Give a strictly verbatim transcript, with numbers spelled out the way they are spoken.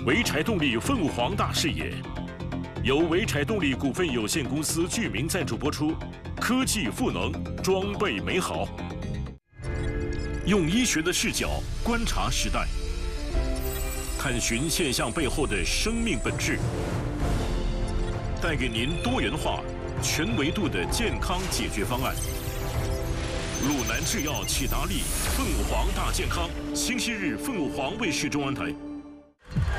潍柴动力凤凰大视野，由潍柴动力股份有限公司居民赞助播出。科技赋能，装备美好。用医学的视角观察时代，探寻现象背后的生命本质，带给您多元化、全维度的健康解决方案。鲁南制药启达利凤凰大健康，星期日凤凰卫视中文台。